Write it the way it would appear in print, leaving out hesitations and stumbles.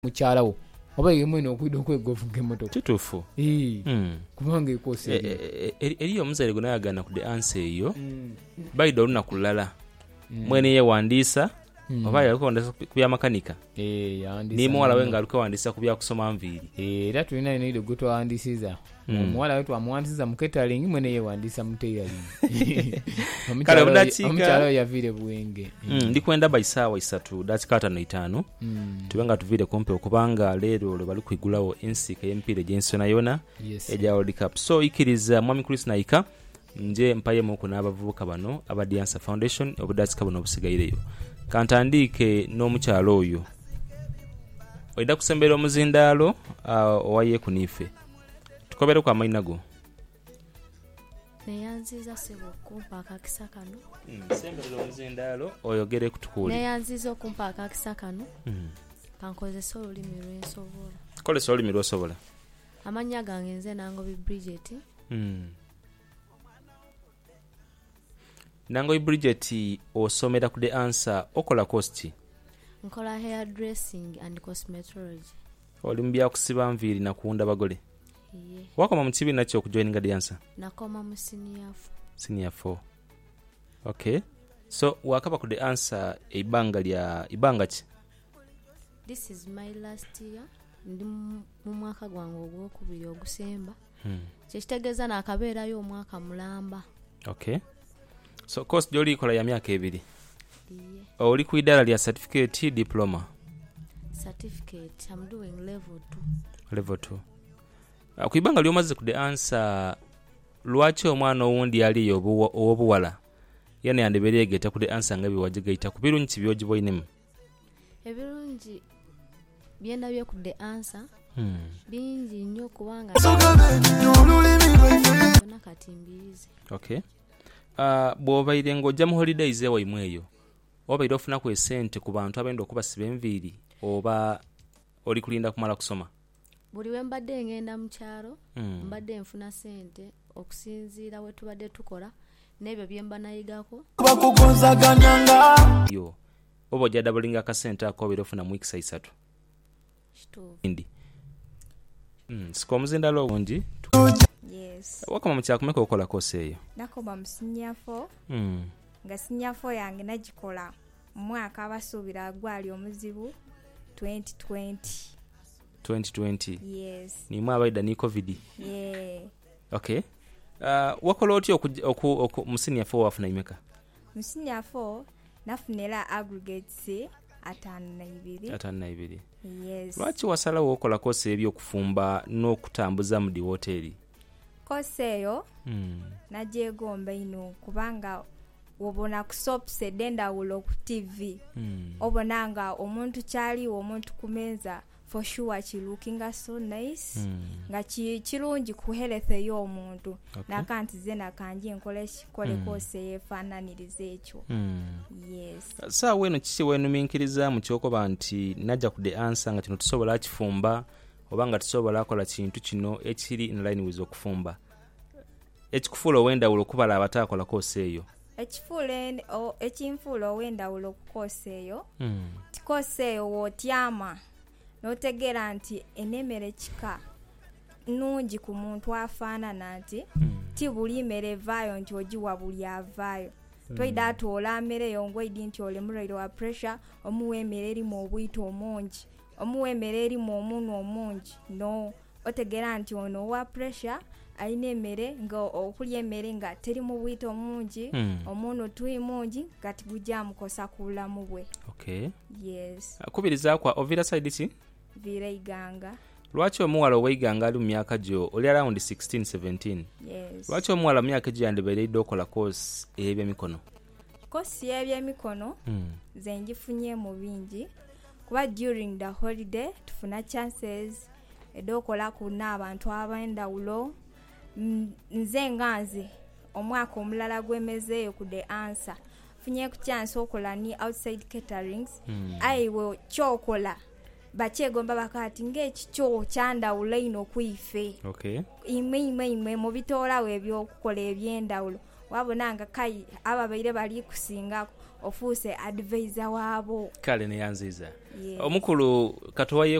mukyalawo oba yemwe n'okwida okwegovuga emmotoka kituufu kubanga ekose eriyo omuzaire gwe nayagana ku the answer eyo baida olunaku lulala mwene yewandiisa oba yaliko ku byamakanika ni muwala we ngaaliko wandiisa ku byakusoma nviiri era tulina ino gwe twawandiisiza omuwala we twamuwandiisiza mu catering mwene yewandiisa mu tailoring omukyala we yaviire buwenge ndikwenda baisaawa 3 dakika 5 tube nga tuviire kumpi okubanga leero lwe bali kwigulawo ensiika y'emipiira egy'ensona yona egya World Cup so ikiriza mwami Chris Naika nje mpayemu ku n'abavubuka bano aba Diansa Foundation obudakika buno obusigaireyo kantandiike n'omukyalo oyo oida kusembera omuzindaalo owaye kunife tukobere kwa maina go neyanziza sebo kumpa akakisa kano sembera omuzindaalo oyogere kutukuli neyanziza okumpa akakisa kano kankozesa olulimi lwensobola kolesa olulimi lw'osobola amanya gange nze Nangobi Bridget Nangobi Bridget osomera ku the answer okola cost nkola hair dressing and cosmetology oli mbya kusiba nviiri na kuunda bagole wakoma mu kibiina kyo okujoininga the answer nakoma mu senior 4 okay so wakaba ku the answer ibanga ki this is my last year ndi mu mwaka gwange ogwokubiri ogusemba kyekitegeeza nakabeerayo omwaka mulamba okay so course joli kola ya myaka 2 oli ku idara lya certificate diploma certificate I'm doing level 2 kuibanga lyomaze ku the answer lwaki omwana owundi ali obuwala yana yandeberegeta ku the answer ngabi wajigaita ku birungi byoji boyinemu ebirungi byenda byo ku the answer bingi nnyo kubanga nakatimbirize okay bw'obaire ng'ojja mu holidays ewaimu eyo obaire ofuna ku esente ku bantu abenda okubasiba enviiri oba oli kulinda kumala kusoma buli we mbadde ngenda mu kyalo mbadde nfuna sente okusinziira we tubadde tukola n'ebyo bye mba nayigako yo oba ojja dabulinga akasente ako obaire ofuna mu weeks 3 indi siko omuzindaalo obungi yes wakoma mu kyakumeka okola kosi eyo nakoma mu senior 4 nga senior 4 yange nagikola mu mwaka abasuubira gwali omuzibu 2020 yes nimwe abaida ni covid okay wakola otyo mu senior 4 wafuna imeka mu senior 4 nafunela aggregates 5 yes lwaki wasalawo okola kosi ebyokufumba n'okutambuza mu di hoteli kosi eyo nagyegomba ino kubanga wobona ku soaps edendawulo ku TV obona nga omuntu kyaliwo omuntu ku meeza for sure ki looking so nice nga kirungi ku health y'omuntu nakanti zena kanji nkole kosi eyefaananiriza ekyo yes saa weno kiki wenuminkiriza mu kyokoba nti najja ku the answer nga kino tusobola kifumba oba nga tusobola akola kintu kino ekiri in line with okufumba ekikufuula ow'endawulo okubala abatakola kosi eyo ekinfuula ow'endawulo okukosi eyo tikosi eyo wootyama n'otegeera nti enemmere kika nnungi ku muntu afaanana nti ti buli mmere evaayo nti ogiwa buli avaayo toyida atoola mmere eyo ng'oyidi nti oli mulwaire wa pressure omuwa emmere erimu obwito omungi omuwa emmere erimu omuno omungi no otegeera nti ono owa pressure alina emmere nga okulya emmere nga teri mu bwito omungi omuno tui mungi nga tigujja mukosa ku bulamu bwe okay yes kubiriza kwa ovira side ki vira iganga lwaki omuwala ow'eiganga ali mu myaka gyo oli around 16-17 yes lwaki omuwala mu myaka gyo yandebeeredde okola kosi ey'ebyemikono kosi y'ebyemikono ze ngifunye mu bingi kuba during the holiday tufuna chances edokola ku n'abantu ab'endawulo nze nganze omwaka omulala gw'emezeeyo ku the answer funye ku chance okola ni outside caterings aiwe kyokola bakyegomba bakati ng'ekikyo kyandawulo ino kwife okay imwe mu bitoola we ebyokukola ebyendawulo wabona nga kai ababaire bali kusingako ofuuse advisor waabo kale neyanziza omukulu katuwaye